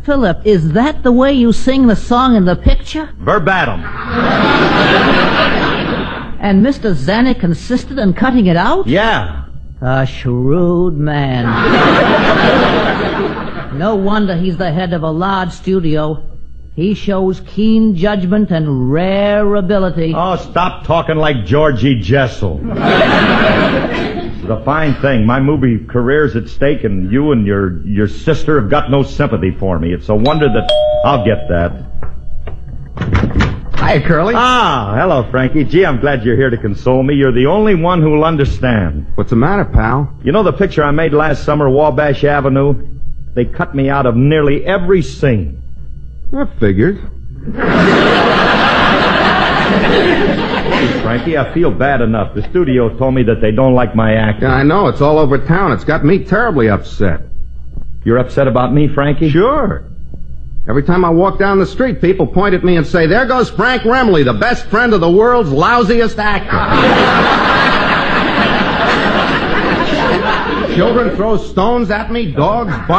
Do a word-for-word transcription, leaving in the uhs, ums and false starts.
Philip, is that the way you sing the song in the picture? Verbatim. And Mister Zanuck insisted on cutting it out? Yeah. A shrewd man. No wonder he's the head of a large studio. He shows keen judgment and rare ability. Oh, stop talking like Georgie Jessel. It's a fine thing. My movie career's at stake, and you and your your sister have got no sympathy for me. It's a wonder that... I'll get that. Hi, Curly. Ah, hello, Frankie. Gee, I'm glad you're here to console me. You're the only one who'll understand. What's the matter, pal? You know the picture I made last summer, Wabash Avenue? They cut me out of nearly every scene. That figures. Frankie, I feel bad enough. The studio told me that they don't like my acting. Yeah, I know. It's all over town. It's got me terribly upset. You're upset about me, Frankie? Sure. Every time I walk down the street, people point at me and say, "There goes Frank Remley, the best friend of the world's lousiest actor." Children throw stones at me, dogs bark.